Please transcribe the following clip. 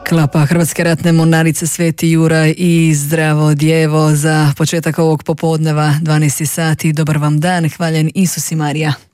Klapa Hrvatske ratne mornarice Sveti Juraj i Zdravo djevo za početak ovog popodneva, 12 sati. Dobar vam dan, hvaljen Isus i Marija.